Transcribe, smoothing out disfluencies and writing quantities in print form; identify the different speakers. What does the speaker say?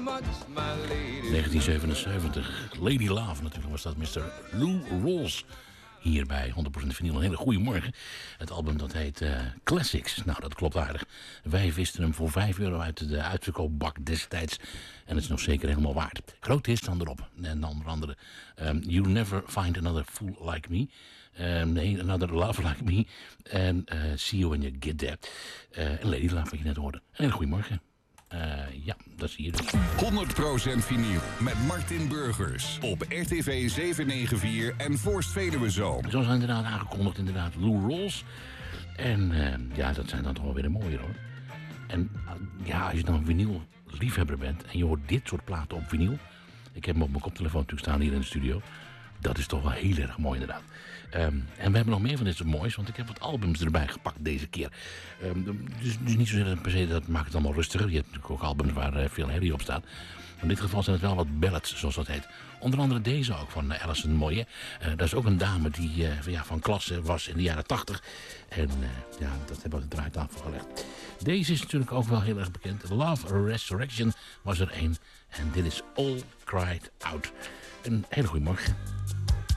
Speaker 1: 1977. Lady Love natuurlijk was dat, Mr. Lou Rawls. Hier bij 100% Vinyl. Een hele goede morgen. Het album dat heet Classics. Nou, dat klopt aardig. Wij visten hem voor €5 uit de uitverkoopbak destijds. En het is nog zeker helemaal waard. Grote hits dan erop. En onder andere You'll Never Find Another Fool Like Me. Nee, Another Love Like Me. En See You When You Get There. En Lady Love, wat je net hoorde. Een hele goede morgen. Ja, dat zie je dus.
Speaker 2: 100% vinyl met Martin Burgers op RTV 794 en Voorst Veluwezoom.
Speaker 1: Zoals inderdaad aangekondigd, inderdaad Lou Rawls. En ja, dat zijn dan toch wel weer de mooie hoor. En ja, als je dan vinyl liefhebber bent en je hoort dit soort platen op vinyl. Ik heb hem op mijn koptelefoon natuurlijk staan hier in de studio. Dat is toch wel heel erg mooi inderdaad. En we hebben nog meer van dit soort moois, want ik heb wat albums erbij gepakt deze keer. Dus niet zozeer per se, dat maakt het allemaal rustiger. Je hebt natuurlijk ook albums waar veel herrie op staat. Maar in dit geval zijn het wel wat ballads, zoals dat heet. Onder andere deze ook van Alison Moyet. Dat is ook een dame die van klasse was in de jaren 80. En ja, dat hebben we op de draaitafel gelegd. Deze is natuurlijk ook wel heel erg bekend. Love Resurrection was er één. En dit is All Cried Out. Een hele goede morgen.